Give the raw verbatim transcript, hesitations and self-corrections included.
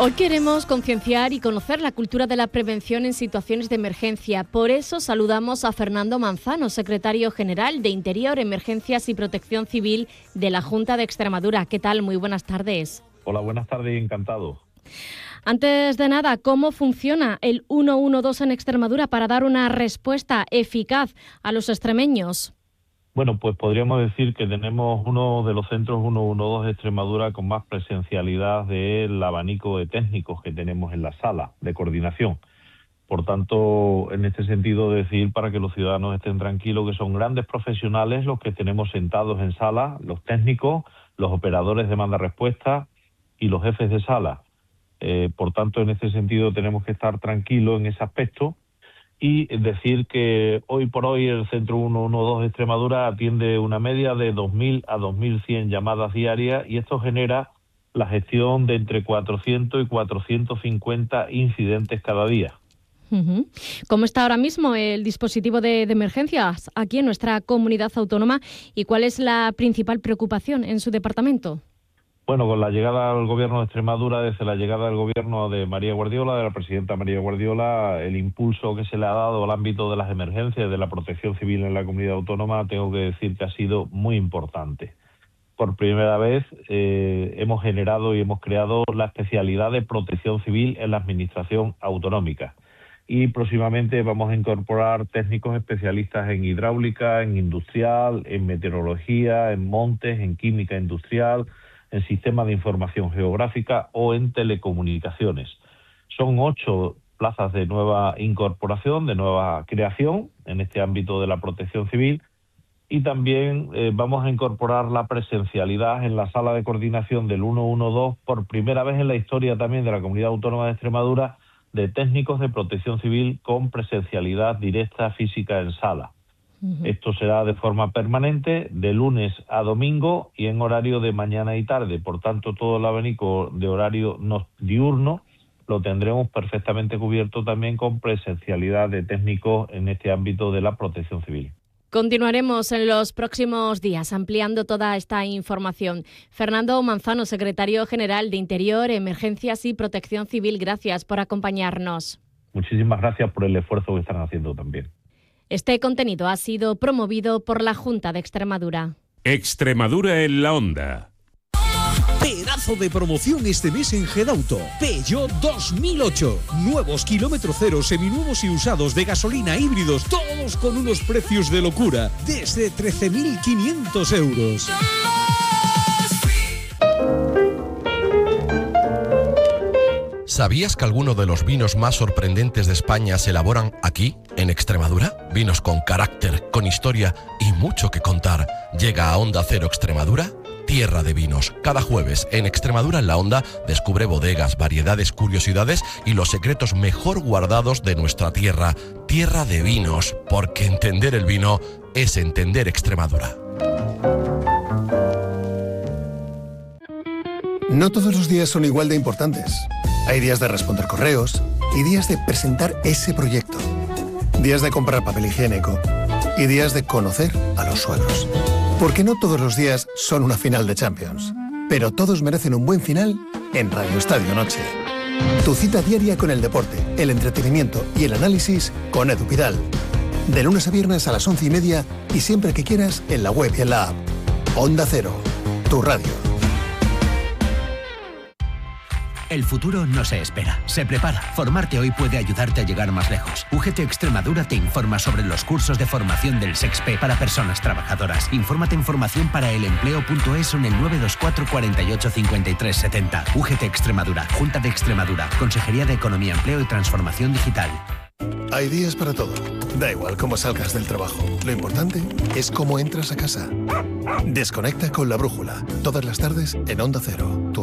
Hoy queremos concienciar y conocer la cultura de la prevención en situaciones de emergencia. Por eso saludamos a Fernando Manzano, secretario general de Interior, Emergencias y Protección Civil de la Junta de Extremadura. ¿Qué tal? Muy buenas tardes. Hola, buenas tardes y encantado. Antes de nada, ¿cómo funciona el ciento doce en Extremadura para dar una respuesta eficaz a los extremeños? Bueno, pues podríamos decir que tenemos uno de los centros ciento doce de Extremadura con más presencialidad del abanico de técnicos que tenemos en la sala de coordinación. Por tanto, en este sentido, decir para que los ciudadanos estén tranquilos que son grandes profesionales los que tenemos sentados en sala, los técnicos, los operadores de manda-respuesta y los jefes de sala. Eh, por tanto, en este sentido tenemos que estar tranquilos en ese aspecto. Y decir que hoy por hoy el Centro ciento doce de Extremadura atiende una media de dos mil a dos mil cien llamadas diarias y esto genera la gestión de entre cuatrocientos y cuatrocientos cincuenta incidentes cada día. Uh-huh. ¿Cómo está ahora mismo el dispositivo de, de emergencias aquí en nuestra comunidad autónoma y cuál es la principal preocupación en su departamento? Bueno, con la llegada al gobierno de Extremadura, desde la llegada del gobierno de María Guardiola, de la presidenta María Guardiola, el impulso que se le ha dado al ámbito de las emergencias, de la protección civil en la comunidad autónoma, tengo que decir que ha sido muy importante. Por primera vez eh, hemos generado y hemos creado la especialidad de protección civil en la administración autonómica. Y próximamente vamos a incorporar técnicos especialistas en hidráulica, en industrial, en meteorología, en montes, en química industrial, en sistemas de información geográfica o en telecomunicaciones. Son ocho plazas de nueva incorporación, de nueva creación en este ámbito de la protección civil y también eh, vamos a incorporar la presencialidad en la sala de coordinación del ciento doce por primera vez en la historia también de la Comunidad Autónoma de Extremadura de técnicos de protección civil con presencialidad directa física en sala. Esto será de forma permanente, de lunes a domingo y en horario de mañana y tarde. Por tanto, todo el abanico de horario diurno lo tendremos perfectamente cubierto también con presencialidad de técnicos en este ámbito de la protección civil. Continuaremos en los próximos días ampliando toda esta información. Fernando Manzano, secretario general de Interior, Emergencias y Protección Civil, gracias por acompañarnos. Muchísimas gracias por el esfuerzo que están haciendo también. Este contenido ha sido promovido por la Junta de Extremadura. Extremadura en la onda. Pedazo de promoción este mes en Gedauto. Peugeot dos mil ocho. Nuevos kilómetro cero, seminuevos y usados de gasolina híbridos, todos con unos precios de locura, desde trece mil quinientos euros. ¿Sabías que algunos de los vinos más sorprendentes de España se elaboran aquí, en Extremadura? Vinos con carácter, con historia y mucho que contar. Llega a Onda Cero Extremadura, Tierra de Vinos. Cada jueves, en Extremadura en la Onda, descubre bodegas, variedades, curiosidades y los secretos mejor guardados de nuestra tierra. Tierra de Vinos, porque entender el vino es entender Extremadura. No todos los días son igual de importantes. Hay días de responder correos y días de presentar ese proyecto. Días de comprar papel higiénico y días de conocer a los suegros. Porque no todos los días son una final de Champions. Pero todos merecen un buen final en Radio Estadio Noche. Tu cita diaria con el deporte, el entretenimiento y el análisis con Edu Pidal. De lunes a viernes a las once y media y siempre que quieras en la web y en la app. Onda Cero, tu radio. El futuro no se espera, se prepara. Formarte hoy puede ayudarte a llegar más lejos. U G T Extremadura te informa sobre los cursos de formación del SEXPE para personas trabajadoras. Infórmate en formación para el empleo punto es o en el nueve dos cuatro, cuatro ocho, cinco tres siete cero. U G T Extremadura, Junta de Extremadura, Consejería de Economía, Empleo y Transformación Digital. Hay días para todo. Da igual cómo salgas del trabajo. Lo importante es cómo entras a casa. Desconecta con La Brújula. Todas las tardes en Onda Cero.